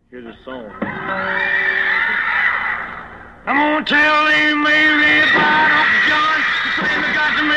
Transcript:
Here's a song. I'm gonna tell him, man.